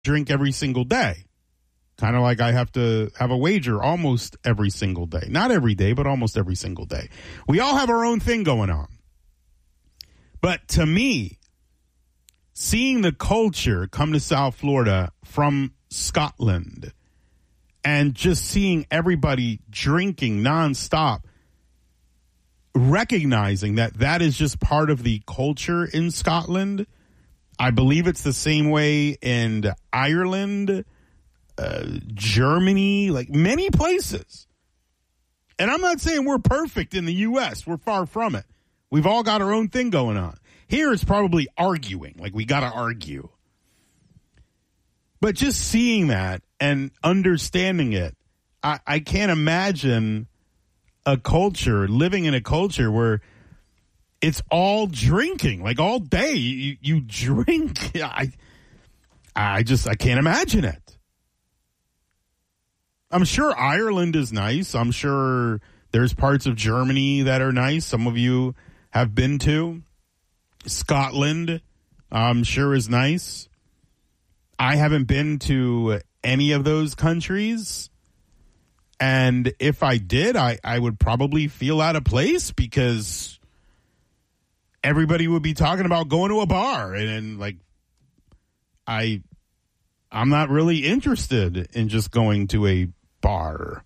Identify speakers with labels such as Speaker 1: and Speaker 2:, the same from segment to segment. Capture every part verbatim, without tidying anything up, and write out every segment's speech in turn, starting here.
Speaker 1: drink every single day. Kind of like I have to have a wager almost every single day. Not every day, but almost every single day. We all have our own thing going on. But to me, seeing the culture come to South Florida from Scotland and just seeing everybody drinking nonstop, recognizing that that is just part of the culture in Scotland. I believe it's the same way in Ireland, uh, Germany, like many places. And I'm not saying we're perfect in the U S. We're far from it. We've all got our own thing going on. Here it's probably arguing, like we got to argue. But just seeing that and understanding it, I, I can't imagine a culture, living in a culture where it's all drinking, like all day. You, you drink. I, I just, I can't imagine it. I'm sure Ireland is nice. I'm sure there's parts of Germany that are nice. Some of you have been to. Scotland, I'm sure is nice. I haven't been to any of those countries. And if I did, I, I would probably feel out of place because everybody would be talking about going to a bar. And, and like, I, I'm not really interested in just going to a bar.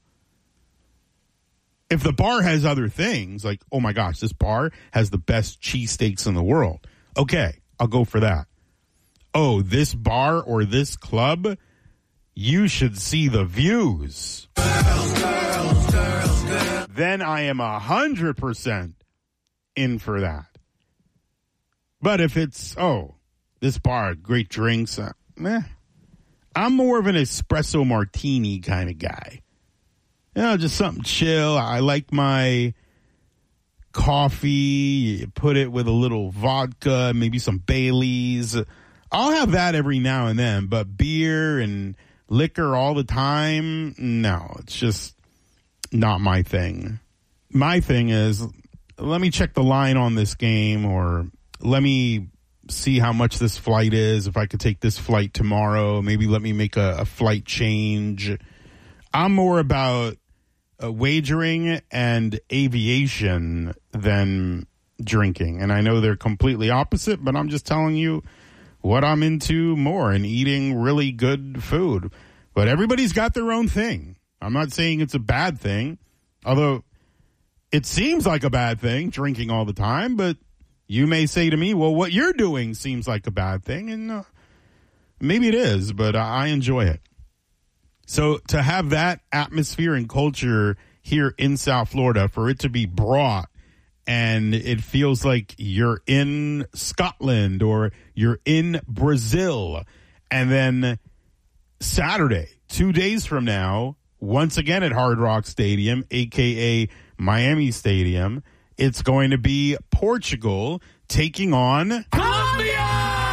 Speaker 1: If the bar has other things, like, oh my gosh, this bar has the best cheesesteaks in the world. Okay, I'll go for that. Oh, this bar or this club, you should see the views. Girls, girls, girls, girls. Then I am a hundred percent in for that. But if it's, oh, this bar, great drinks, uh, meh. I'm more of an espresso martini kind of guy. You know, just something chill. I like my coffee. You put it with a little vodka, maybe some Baileys. I'll have that every now and then, but beer and liquor all the time, no, it's just not my thing. My thing is, let me check the line on this game, or let me see how much this flight is. If I could take this flight tomorrow, maybe let me make a, a flight change. I'm more about uh, wagering and aviation than drinking. And I know they're completely opposite, but I'm just telling you what I'm into more, and eating really good food. But everybody's got their own thing. I'm not saying it's a bad thing, although it seems like a bad thing, drinking all the time. But you may say to me, well, what you're doing seems like a bad thing. And uh, maybe it is, but I enjoy it. So to have that atmosphere and culture here in South Florida, for it to be brought, and it feels like you're in Scotland or you're in Brazil. And then Saturday, two days from now, once again at Hard Rock Stadium, a k a. Miami Stadium, it's going to be Portugal taking on Colombia!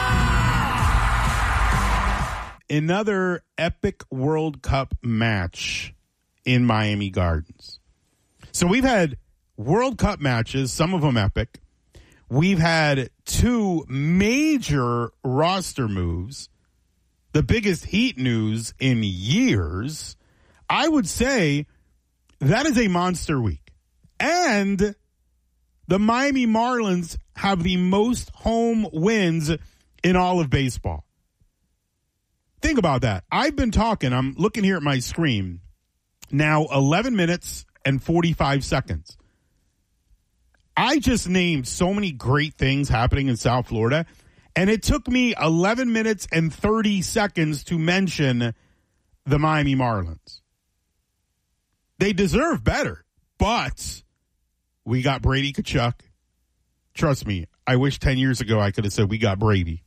Speaker 1: Another epic World Cup match in Miami Gardens. So we've had World Cup matches, some of them epic. We've had two major roster moves, the biggest Heat news in years. I would say that is a monster week. And the Miami Marlins have the most home wins in all of baseball. Think about that. I've been talking, I'm looking here at my screen, now eleven minutes and forty-five seconds. I just named so many great things happening in South Florida, and it took me eleven minutes and thirty seconds to mention the Miami Marlins. They deserve better, but we got Brady Tkachuk. Trust me, I wish ten years ago I could have said we got Brady.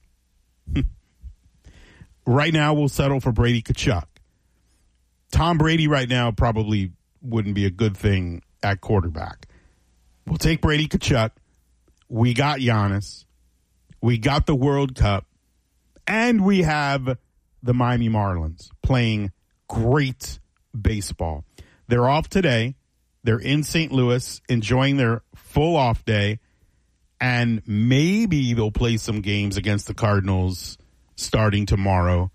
Speaker 1: Right now, we'll settle for Brady Tkachuk. Tom Brady right now probably wouldn't be a good thing at quarterback. We'll take Brady Tkachuk. We got Giannis. We got the World Cup. And we have the Miami Marlins playing great baseball. They're off today. They're in Saint Louis enjoying their full off day. And maybe they'll play some games against the Cardinals starting tomorrow.